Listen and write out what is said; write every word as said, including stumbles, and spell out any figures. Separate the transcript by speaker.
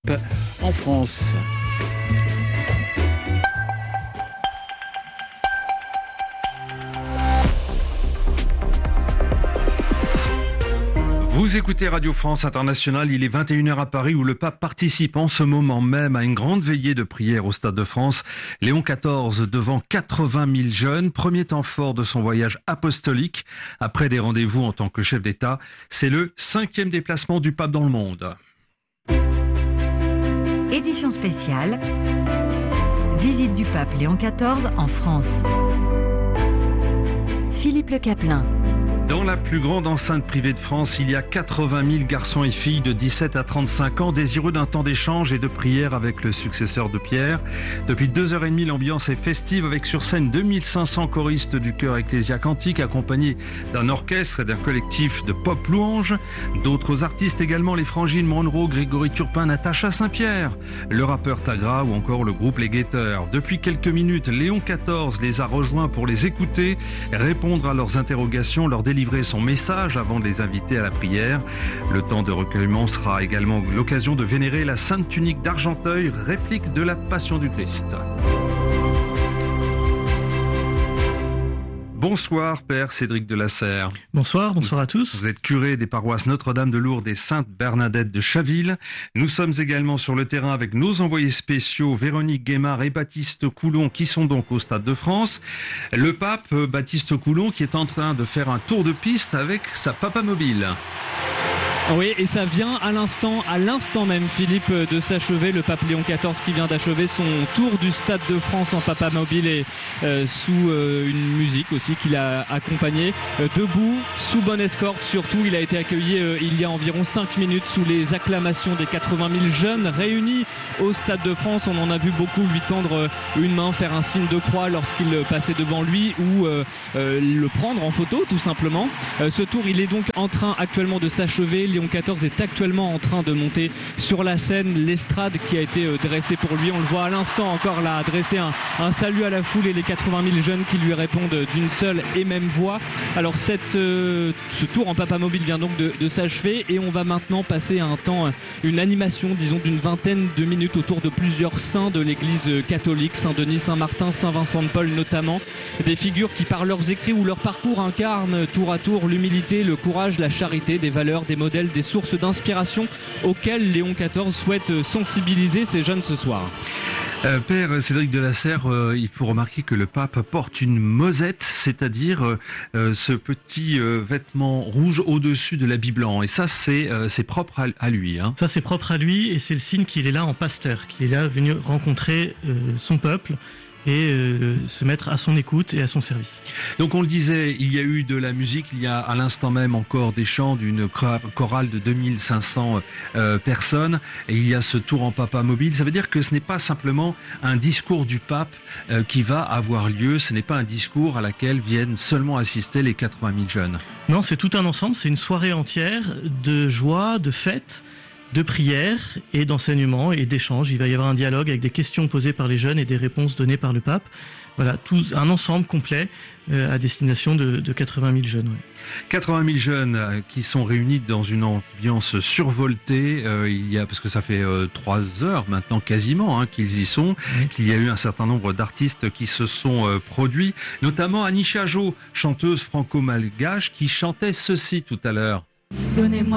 Speaker 1: En France. Vous écoutez Radio France Internationale, il est vingt et une heures à Paris où le pape participe en ce moment même à une grande veillée de prière au Stade de France. Léon quatorze devant quatre-vingt mille jeunes, premier temps fort de son voyage apostolique. Après des rendez-vous en tant que chef d'État, c'est le cinquième déplacement du pape dans le monde.
Speaker 2: Édition spéciale, visite du pape Léon quatorze en France. Philippe Le Caplin.
Speaker 1: Dans la plus grande enceinte privée de France, il y a quatre-vingt mille garçons et filles de dix-sept à trente-cinq ans désireux d'un temps d'échange et de prière avec le successeur de Pierre. Depuis deux heures et demie, l'ambiance est festive avec sur scène deux mille cinq cents choristes du chœur Ecclesia Cantique accompagnés d'un orchestre et d'un collectif de pop louanges. D'autres artistes également, les Frangines Monroe, Grégory Turpin, Natacha Saint-Pierre, le rappeur Tagra ou encore le groupe Les Guetteurs. Depuis quelques minutes, Léon quatorze les a rejoints pour les écouter, répondre à leurs interrogations, leur délivrer son message avant de les inviter à la prière. Le temps de recueillement sera également l'occasion de vénérer la Sainte Tunique d'Argenteuil, réplique de la Passion du Christ. Bonsoir, Père Cédric de Lasserre.
Speaker 3: Bonsoir, bonsoir à tous.
Speaker 1: Vous êtes curé des paroisses Notre-Dame de Lourdes et Sainte-Bernadette de Chaville. Nous sommes également sur le terrain avec nos envoyés spéciaux Véronique Guémard et Baptiste Coulon qui sont donc au Stade de France. Le pape Baptiste Coulon qui est en train de faire un tour de piste avec sa Papamobile.
Speaker 3: Oui, et ça vient à l'instant, à l'instant même, Philippe, de s'achever. Le pape Léon quatorze qui vient d'achever son tour du Stade de France en Papamobile et euh, sous euh, une musique aussi qu'il a accompagnée. Euh, debout, sous bonne escorte surtout. Il a été accueilli euh, il y a environ cinq minutes sous les acclamations des quatre-vingt mille jeunes réunis au Stade de France. On en a vu beaucoup lui tendre une main, faire un signe de croix lorsqu'il passait devant lui ou euh, euh, le prendre en photo tout simplement. Euh, ce tour, il est donc en train actuellement de s'achever. Léon quatorze est actuellement en train de monter sur la scène, l'estrade qui a été dressée pour lui. On le voit à l'instant encore là, adresser un, un salut à la foule et les quatre-vingt mille jeunes qui lui répondent d'une seule et même voix. Alors cette, euh, ce tour en Papamobile vient donc de, de s'achever et on va maintenant passer à un temps, une animation, disons, d'une vingtaine de minutes autour de plusieurs saints de l'église catholique, Saint-Denis, Saint-Martin, Saint-Vincent de Paul notamment. Des figures qui par leurs écrits ou leur parcours incarnent tour à tour l'humilité, le courage, la charité, des valeurs, des modèles, des sources d'inspiration auxquelles Léon quatorze souhaite sensibiliser ces jeunes ce soir.
Speaker 1: Euh, Père Cédric de Lasserre, euh, il faut remarquer que le pape porte une mosette, c'est-à-dire euh, ce petit euh, vêtement rouge au-dessus de l'habit blanc. Et ça, c'est, euh, c'est propre à, à lui. Hein.
Speaker 3: Ça, c'est propre à lui et c'est le signe qu'il est là en pasteur, qu'il est là venu rencontrer euh, son peuple et euh, se mettre à son écoute et à son service.
Speaker 1: Donc on le disait, il y a eu de la musique, il y a à l'instant même encore des chants d'une chorale de deux mille cinq cents euh, personnes, et il y a ce tour en Papamobile. Ça veut dire que ce n'est pas simplement un discours du pape euh, qui va avoir lieu, ce n'est pas un discours à laquelle viennent seulement assister les quatre-vingt mille jeunes.
Speaker 3: Non, c'est tout un ensemble, c'est une soirée entière de joie, de fête, de prière et d'enseignement et d'échange. Il va y avoir un dialogue avec des questions posées par les jeunes et des réponses données par le pape. Voilà, tout un ensemble complet euh, à destination de, de quatre-vingt mille jeunes. Ouais.
Speaker 1: quatre-vingt mille jeunes euh, qui sont réunis dans une ambiance survoltée. Euh, il y a, parce que ça fait euh, trois heures maintenant quasiment hein, qu'ils y sont, oui. Qu'il y a eu un certain nombre d'artistes qui se sont euh, produits, notamment Anisha Jo, chanteuse franco-malgache, qui chantait ceci tout à l'heure. Donnez-moi